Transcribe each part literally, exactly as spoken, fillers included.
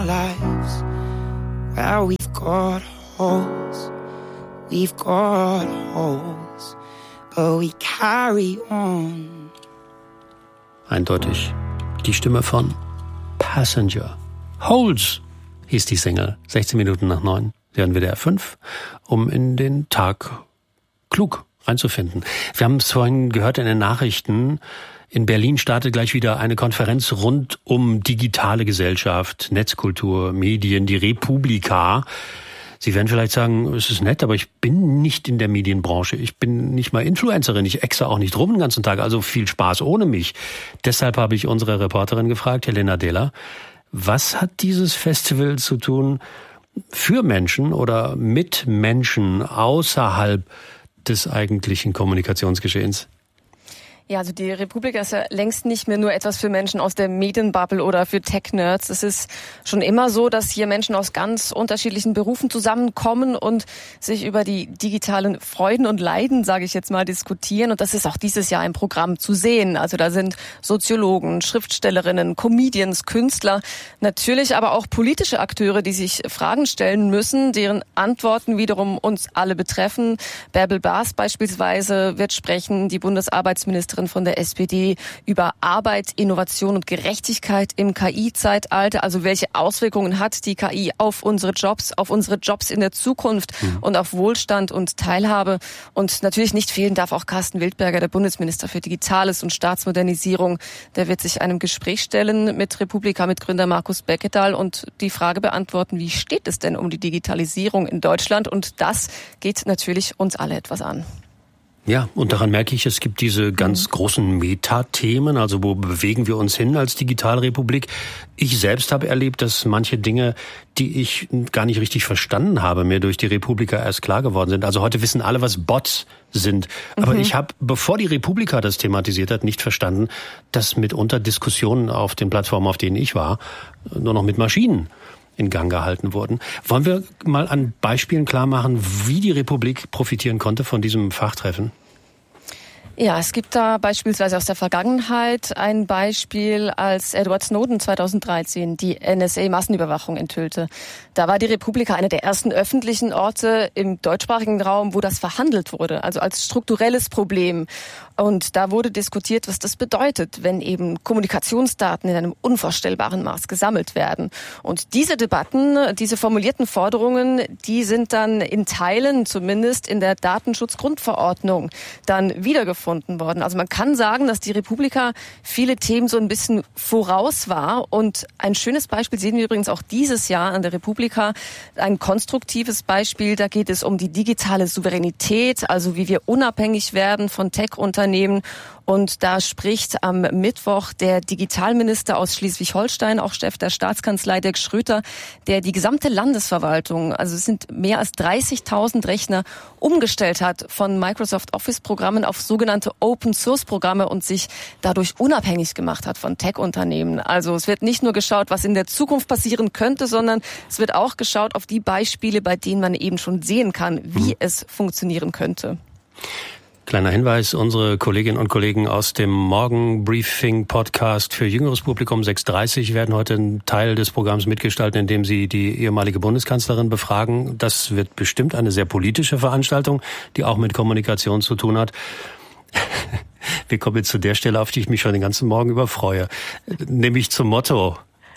lives. Well, we've got holes, we've got holes, but we carry on. Eindeutig die Stimme von Passenger. Holes hieß die Single. sechzehn Minuten nach neun. Sie hören W D R fünf, um in den Tag klug reinzufinden. Wir haben es vorhin gehört in den Nachrichten. In Berlin startet gleich wieder eine Konferenz rund um digitale Gesellschaft, Netzkultur, Medien, die Republika. Sie werden vielleicht sagen, es ist nett, aber ich bin nicht in der Medienbranche. Ich bin nicht mal Influencerin. Ich exe auch nicht rum den ganzen Tag. Also viel Spaß ohne mich. Deshalb habe ich unsere Reporterin gefragt, Helena Dehler, was hat dieses Festival zu tun für Menschen oder mit Menschen außerhalb des eigentlichen Kommunikationsgeschehens? Ja, also die Republika ist ja längst nicht mehr nur etwas für Menschen aus der Medienbubble oder für Tech-Nerds. Es ist schon immer so, dass hier Menschen aus ganz unterschiedlichen Berufen zusammenkommen und sich über die digitalen Freuden und Leiden, sage ich jetzt mal, diskutieren. Und das ist auch dieses Jahr im Programm zu sehen. Also da sind Soziologen, Schriftstellerinnen, Comedians, Künstler, natürlich aber auch politische Akteure, die sich Fragen stellen müssen, deren Antworten wiederum uns alle betreffen. Bärbel Baas beispielsweise wird sprechen, die Bundesarbeitsministerin von der S P D, über Arbeit, Innovation und Gerechtigkeit im K I-Zeitalter. Also welche Auswirkungen hat die K I auf unsere Jobs, auf unsere Jobs in der Zukunft mhm. und auf Wohlstand und Teilhabe. Und natürlich nicht fehlen darf auch Carsten Wildberger, der Bundesminister für Digitales und Staatsmodernisierung. Der wird sich einem Gespräch stellen mit Republika-Mitgründer Markus Beckedahl und die Frage beantworten, wie steht es denn um die Digitalisierung in Deutschland? Und das geht natürlich uns alle etwas an. Ja, und daran merke ich, es gibt diese ganz großen Metathemen, also wo bewegen wir uns hin als Digitalrepublik. Ich selbst habe erlebt, dass manche Dinge, die ich gar nicht richtig verstanden habe, mir durch die Republika erst klar geworden sind. Also heute wissen alle, was Bots sind. Aber mhm. ich habe, bevor die Republika das thematisiert hat, nicht verstanden, dass mitunter Diskussionen auf den Plattformen, auf denen ich war, nur noch mit Maschinen in Gang gehalten wurden. Wollen wir mal an Beispielen klar machen, wie die Republik profitieren konnte von diesem Fachtreffen? Ja, es gibt da beispielsweise aus der Vergangenheit ein Beispiel, als Edward Snowden zweitausenddreizehn die N S A-Massenüberwachung enthüllte. Da war die Republika einer der ersten öffentlichen Orte im deutschsprachigen Raum, wo das verhandelt wurde, also als strukturelles Problem. Und da wurde diskutiert, was das bedeutet, wenn eben Kommunikationsdaten in einem unvorstellbaren Maß gesammelt werden. Und diese Debatten, diese formulierten Forderungen, die sind dann in Teilen zumindest in der Datenschutzgrundverordnung dann wiedergefunden worden. Also man kann sagen, dass die Republika viele Themen so ein bisschen voraus war. Und ein schönes Beispiel sehen wir übrigens auch dieses Jahr an der Republika. Ein konstruktives Beispiel, da geht es um die digitale Souveränität, also wie wir unabhängig werden von Tech-Unternehmen. Und da spricht am Mittwoch der Digitalminister aus Schleswig-Holstein, auch Chef der Staatskanzlei, Dirk Schröter, der die gesamte Landesverwaltung, also es sind mehr als dreißigtausend Rechner, umgestellt hat von Microsoft Office-Programmen auf sogenannte Open-Source-Programme und sich dadurch unabhängig gemacht hat von Tech-Unternehmen. Also es wird nicht nur geschaut, was in der Zukunft passieren könnte, sondern es wird auch geschaut auf die Beispiele, bei denen man eben schon sehen kann, wie es funktionieren könnte. Kleiner Hinweis, unsere Kolleginnen und Kollegen aus dem Morgenbriefing-Podcast für jüngeres Publikum sechs Uhr dreißig werden heute einen Teil des Programms mitgestalten, indem sie die ehemalige Bundeskanzlerin befragen. Das wird bestimmt eine sehr politische Veranstaltung, die auch mit Kommunikation zu tun hat. Wir kommen jetzt zu der Stelle, auf die ich mich schon den ganzen Morgen über freue, nämlich zum Motto.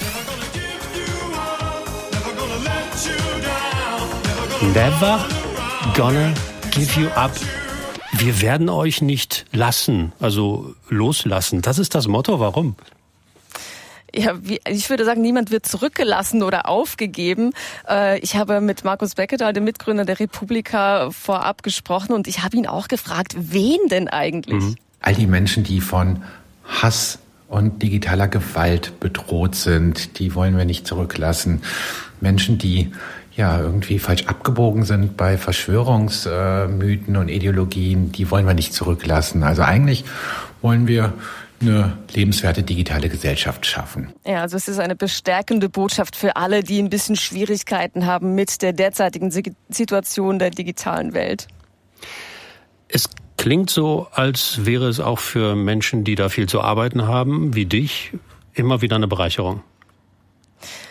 Never gonna give you up. Wir werden euch nicht lassen, also loslassen. Das ist das Motto. Warum? Ja, wie, ich würde sagen, niemand wird zurückgelassen oder aufgegeben. Äh, ich habe mit Markus Beckedahl, dem Mitgründer der Republika, vorab gesprochen und ich habe ihn auch gefragt, wen denn eigentlich? Mhm. All die Menschen, die von Hass und digitaler Gewalt bedroht sind, die wollen wir nicht zurücklassen. Menschen, die ja irgendwie falsch abgebogen sind bei Verschwörungsmythen und Ideologien, die wollen wir nicht zurücklassen. Also eigentlich wollen wir eine lebenswerte digitale Gesellschaft schaffen. Ja, also es ist eine bestärkende Botschaft für alle, die ein bisschen Schwierigkeiten haben mit der derzeitigen Situation der digitalen Welt. Es klingt so, als wäre es auch für Menschen, die da viel zu arbeiten haben, wie dich, immer wieder eine Bereicherung.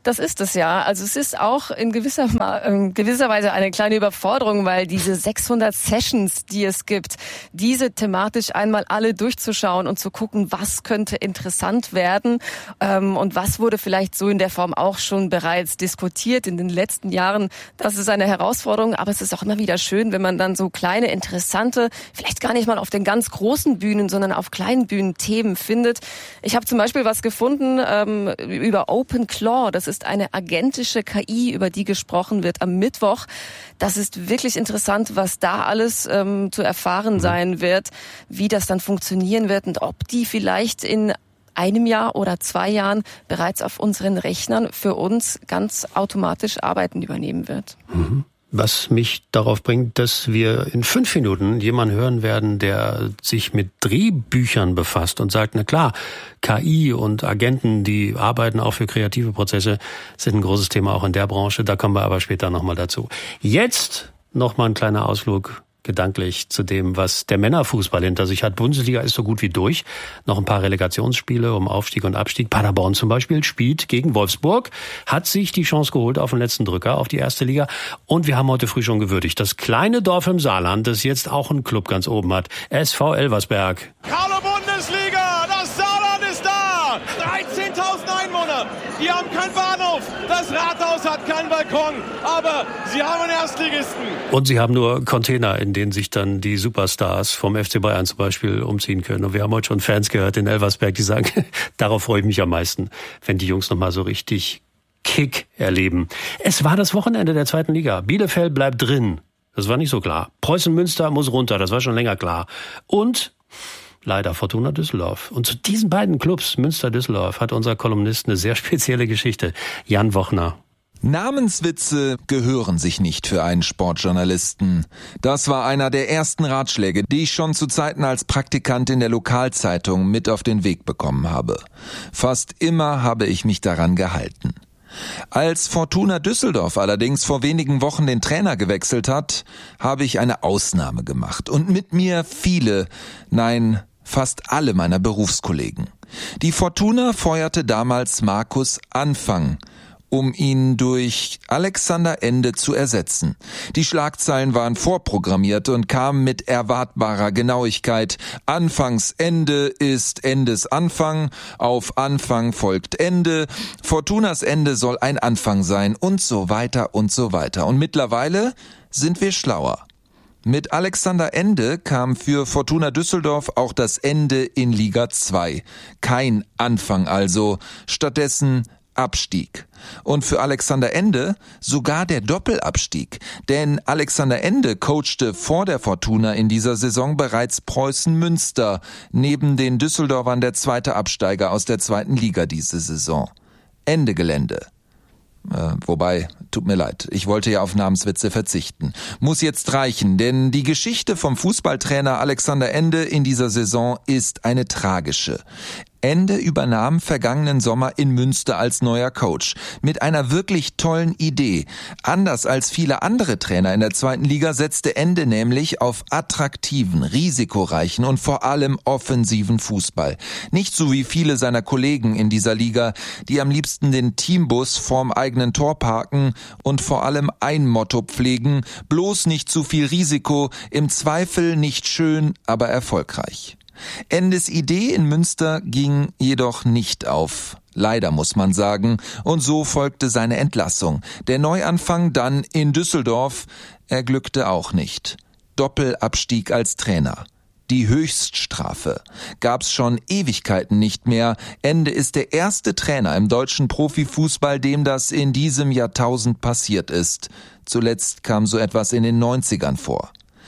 Das ist es ja. Also es ist auch in gewisser, in gewisser Weise eine kleine Überforderung, weil diese sechshundert Sessions, die es gibt, diese thematisch einmal alle durchzuschauen und zu gucken, was könnte interessant werden ähm, und was wurde vielleicht so in der Form auch schon bereits diskutiert in den letzten Jahren. Das ist eine Herausforderung, aber es ist auch immer wieder schön, wenn man dann so kleine, interessante, vielleicht gar nicht mal auf den ganz großen Bühnen, sondern auf kleinen Bühnen Themen findet. Ich habe zum Beispiel was gefunden ähm, über OpenClaw. Das ist eine agentische K I, über die gesprochen wird am Mittwoch. Das ist wirklich interessant, was da alles ähm, zu erfahren sein wird, wie das dann funktionieren wird und ob die vielleicht in einem Jahr oder zwei Jahren bereits auf unseren Rechnern für uns ganz automatisch Arbeiten übernehmen wird. Mhm. Was mich darauf bringt, dass wir in fünf Minuten jemanden hören werden, der sich mit Drehbüchern befasst und sagt, na klar, K I und Agenten, die arbeiten auch für kreative Prozesse, sind ein großes Thema auch in der Branche. Da kommen wir aber später nochmal dazu. Jetzt nochmal ein kleiner Ausflug gedanklich zu dem, was der Männerfußball hinter sich hat. Bundesliga ist so gut wie durch. Noch ein paar Relegationsspiele um Aufstieg und Abstieg. Paderborn zum Beispiel spielt gegen Wolfsburg, hat sich die Chance geholt auf den letzten Drücker, auf die erste Liga. Und wir haben heute früh schon gewürdigt, das kleine Dorf im Saarland, das jetzt auch einen Club ganz oben hat. S V Elversberg. Hallo Bundesliga, das Saarland ist da! dreizehntausend Einwohner, die haben keinen Bahnhof, das Rathaus hat keinen Balkon, aber sie haben einen Erstligisten. Und sie haben nur Container, in denen sich dann die Superstars vom F C Bayern zum Beispiel umziehen können. Und wir haben heute schon Fans gehört in Elversberg, die sagen, darauf freue ich mich am meisten, wenn die Jungs nochmal so richtig Kick erleben. Es war das Wochenende der zweiten Liga. Bielefeld bleibt drin. Das war nicht so klar. Preußen Münster muss runter, das war schon länger klar. Und leider Fortuna Düsseldorf. Und zu diesen beiden Clubs, Münster-Düsseldorf, hat unser Kolumnist eine sehr spezielle Geschichte. Jan Wochner. Namenswitze gehören sich nicht für einen Sportjournalisten. Das war einer der ersten Ratschläge, die ich schon zu Zeiten als Praktikant in der Lokalzeitung mit auf den Weg bekommen habe. Fast immer habe ich mich daran gehalten. Als Fortuna Düsseldorf allerdings vor wenigen Wochen den Trainer gewechselt hat, habe ich eine Ausnahme gemacht und mit mir viele, nein, fast alle meiner Berufskollegen. Die Fortuna feuerte damals Markus Anfang, um ihn durch Alexander Ende zu ersetzen. Die Schlagzeilen waren vorprogrammiert und kamen mit erwartbarer Genauigkeit. Anfangs Ende ist Endes Anfang, auf Anfang folgt Ende, Fortunas Ende soll ein Anfang sein und so weiter und so weiter. Und mittlerweile sind wir schlauer. Mit Alexander Ende kam für Fortuna Düsseldorf auch das Ende in Liga zwei. Kein Anfang also, stattdessen Abstieg. Und für Alexander Ende sogar der Doppelabstieg. Denn Alexander Ende coachte vor der Fortuna in dieser Saison bereits Preußen Münster, neben den Düsseldorfern der zweite Absteiger aus der zweiten Liga diese Saison. Ende Gelände. Äh, wobei, tut mir leid, ich wollte ja auf Namenswitze verzichten. Muss jetzt reichen, denn die Geschichte vom Fußballtrainer Alexander Ende in dieser Saison ist eine tragische. Ende übernahm vergangenen Sommer in Münster als neuer Coach mit einer wirklich tollen Idee. Anders als viele andere Trainer in der zweiten Liga setzte Ende nämlich auf attraktiven, risikoreichen und vor allem offensiven Fußball. Nicht so wie viele seiner Kollegen in dieser Liga, die am liebsten den Teambus vorm eigenen Tor parken und vor allem ein Motto pflegen: bloß nicht zu viel Risiko, im Zweifel nicht schön, aber erfolgreich. Endes Idee in Münster ging jedoch nicht auf. Leider muss man sagen. Und so folgte seine Entlassung. Der Neuanfang dann in Düsseldorf, er glückte auch nicht. Doppelabstieg als Trainer. Die Höchststrafe gab's schon Ewigkeiten nicht mehr. Ende ist der erste Trainer im deutschen Profifußball, dem das in diesem Jahrtausend passiert ist. Zuletzt kam so etwas in den neunzigern vor.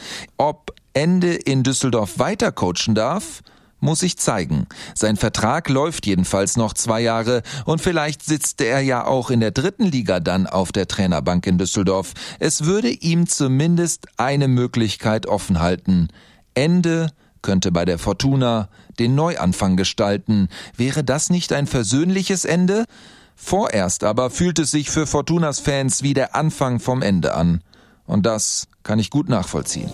Ob Ende in Düsseldorf weiter coachen darf, muss sich zeigen. Sein Vertrag läuft jedenfalls noch zwei Jahre und vielleicht sitzt er ja auch in der dritten Liga dann auf der Trainerbank in Düsseldorf. Es würde ihm zumindest eine Möglichkeit offen halten. Ende könnte bei der Fortuna den Neuanfang gestalten. Wäre das nicht ein versöhnliches Ende? Vorerst aber fühlt es sich für Fortunas Fans wie der Anfang vom Ende an. Und das kann ich gut nachvollziehen.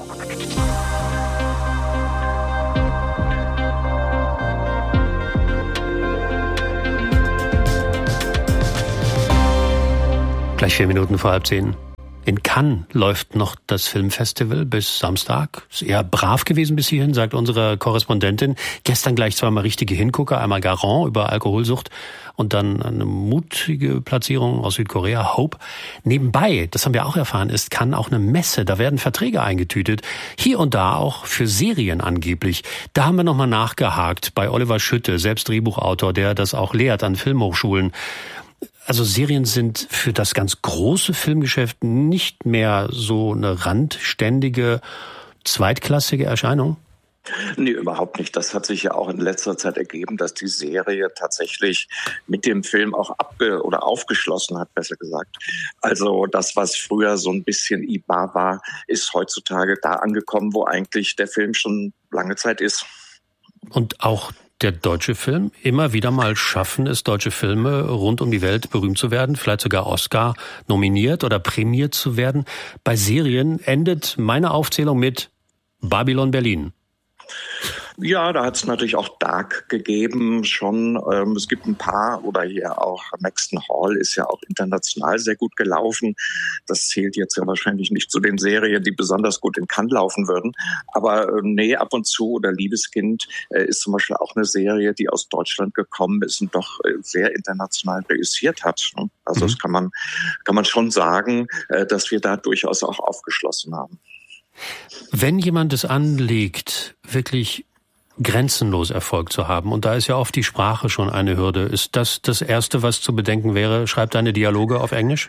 Gleich vier Minuten vor halb zehn. In Cannes läuft noch das Filmfestival bis Samstag. Ist eher brav gewesen bis hierhin, sagt unsere Korrespondentin. Gestern gleich zweimal richtige Hingucker. Einmal Garant über Alkoholsucht und dann eine mutige Platzierung aus Südkorea, Hope. Nebenbei, das haben wir auch erfahren, ist Cannes auch eine Messe. Da werden Verträge eingetütet. Hier und da auch für Serien angeblich. Da haben wir nochmal nachgehakt bei Oliver Schütte, selbst Drehbuchautor, der das auch lehrt an Filmhochschulen. Also Serien sind für das ganz große Filmgeschäft nicht mehr so eine randständige, zweitklassige Erscheinung? Nee, überhaupt nicht. Das hat sich ja auch in letzter Zeit ergeben, dass die Serie tatsächlich mit dem Film auch abge- oder aufgeschlossen hat, besser gesagt. Also das, was früher so ein bisschen I B A war, ist heutzutage da angekommen, wo eigentlich der Film schon lange Zeit ist. Und auch der deutsche Film immer wieder mal schaffen es, deutsche Filme rund um die Welt berühmt zu werden, vielleicht sogar Oscar nominiert oder prämiert zu werden. Bei Serien endet meine Aufzählung mit Babylon Berlin. Ja, da hat es natürlich auch Dark gegeben schon. Ähm, es gibt ein paar, oder hier auch Maxton Hall ist ja auch international sehr gut gelaufen. Das zählt jetzt ja wahrscheinlich nicht zu den Serien, die besonders gut in Cannes laufen würden. Aber äh, nee, ab und zu, oder Liebeskind äh, ist zum Beispiel auch eine Serie, die aus Deutschland gekommen ist und doch äh, sehr international reüssiert hat. Also mhm. das kann man, kann man schon sagen, äh, dass wir da durchaus auch aufgeschlossen haben. Wenn jemand es anlegt, wirklich grenzenlos Erfolg zu haben, und da ist ja oft die Sprache schon eine Hürde, ist das das Erste, was zu bedenken wäre? Schreibt deine Dialoge auf Englisch?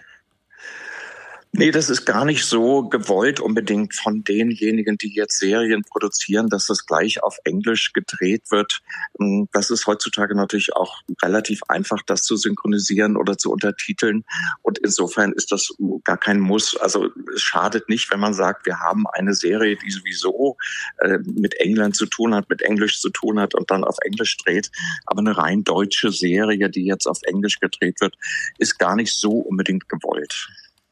Nee, das ist gar nicht so gewollt unbedingt von denjenigen, die jetzt Serien produzieren, dass das gleich auf Englisch gedreht wird. Das ist heutzutage natürlich auch relativ einfach, das zu synchronisieren oder zu untertiteln. Und insofern ist das gar kein Muss. Also es schadet nicht, wenn man sagt, wir haben eine Serie, die sowieso äh, mit England zu tun hat, mit Englisch zu tun hat und dann auf Englisch dreht. Aber eine rein deutsche Serie, die jetzt auf Englisch gedreht wird, ist gar nicht so unbedingt gewollt.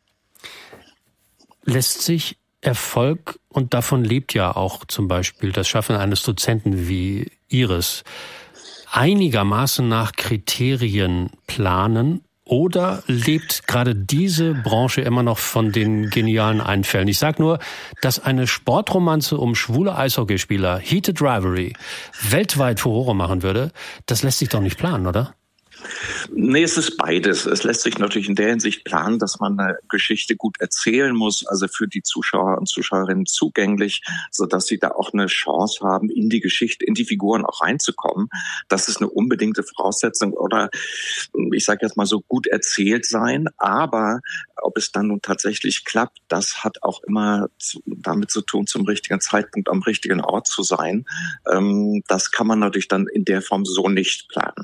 Lässt sich Erfolg, und davon lebt ja auch zum Beispiel das Schaffen eines Dozenten wie Ihres, einigermaßen nach Kriterien planen, oder lebt gerade diese Branche immer noch von den genialen Einfällen? Ich sage nur, dass eine Sportromanze um schwule Eishockeyspieler, Heated Rivalry, weltweit Furore machen würde, das lässt sich doch nicht planen, oder? Nee, es ist beides. Es lässt sich natürlich in der Hinsicht planen, dass man eine Geschichte gut erzählen muss, also für die Zuschauer und Zuschauerinnen zugänglich, sodass sie da auch eine Chance haben, in die Geschichte, in die Figuren auch reinzukommen. Das ist eine unbedingte Voraussetzung, oder ich sage jetzt mal so, gut erzählt sein. Aber ob es dann nun tatsächlich klappt, das hat auch immer damit zu tun, zum richtigen Zeitpunkt am richtigen Ort zu sein. Das kann man natürlich dann in der Form so nicht planen.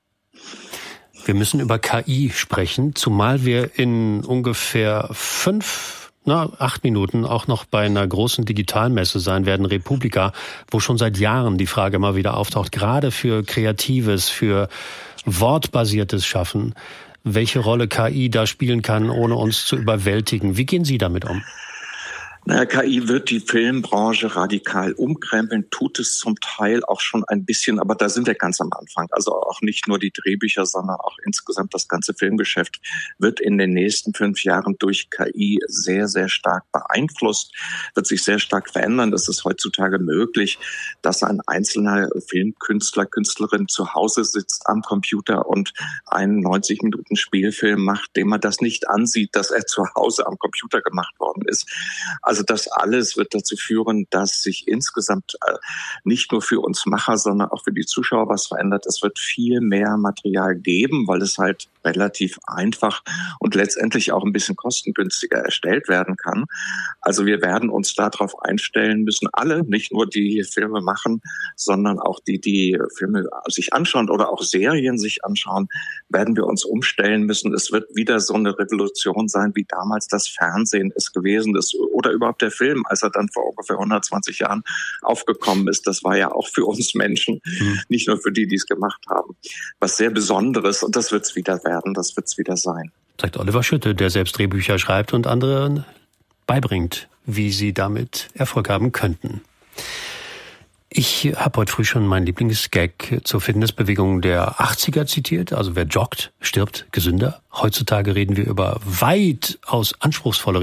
Wir müssen über K I sprechen, zumal wir in ungefähr fünf, na, acht Minuten auch noch bei einer großen Digitalmesse sein werden, Republika, wo schon seit Jahren die Frage immer wieder auftaucht, gerade für kreatives, für wortbasiertes Schaffen, welche Rolle K I da spielen kann, ohne uns zu überwältigen. Wie gehen Sie damit um? Naja, K I wird die Filmbranche radikal umkrempeln, tut es zum Teil auch schon ein bisschen, aber da sind wir ganz am Anfang. Also auch nicht nur die Drehbücher, sondern auch insgesamt das ganze Filmgeschäft wird in den nächsten fünf Jahren durch K I sehr, sehr stark beeinflusst, wird sich sehr stark verändern. Es ist heutzutage möglich, dass ein einzelner Filmkünstler, Künstlerin zu Hause sitzt am Computer und einen neunzig Minuten Spielfilm macht, dem man das nicht ansieht, dass er zu Hause am Computer gemacht worden ist. Also das alles wird dazu führen, dass sich insgesamt nicht nur für uns Macher, sondern auch für die Zuschauer was verändert. Es wird viel mehr Material geben, weil es halt relativ einfach und letztendlich auch ein bisschen kostengünstiger erstellt werden kann. Also wir werden uns darauf einstellen müssen, alle, nicht nur die Filme machen, sondern auch die, die Filme sich anschauen oder auch Serien sich anschauen, werden wir uns umstellen müssen. Es wird wieder so eine Revolution sein, wie damals das Fernsehen es gewesen ist oder überhaupt der Film, als er dann vor ungefähr hundertzwanzig Jahren aufgekommen ist. Das war ja auch für uns Menschen, mhm. nicht nur für die, die es gemacht haben, was sehr Besonderes, und das wird es wieder werden, das wird es wieder sein. Sagt Oliver Schütte, der selbst Drehbücher schreibt und anderen beibringt, wie sie damit Erfolg haben könnten. Ich habe heute früh schon meinen Lieblingsgag zur Fitnessbewegung der achtziger zitiert. Also wer joggt, stirbt gesünder. Heutzutage reden wir über weitaus anspruchsvollere